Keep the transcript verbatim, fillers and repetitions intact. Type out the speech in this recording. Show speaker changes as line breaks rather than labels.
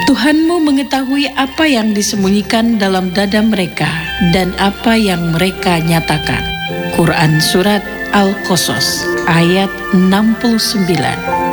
Tuhanmu mengetahui apa yang disembunyikan dalam dada mereka dan apa yang mereka nyatakan. Quran Surat Al-Qasas ayat enam puluh sembilan.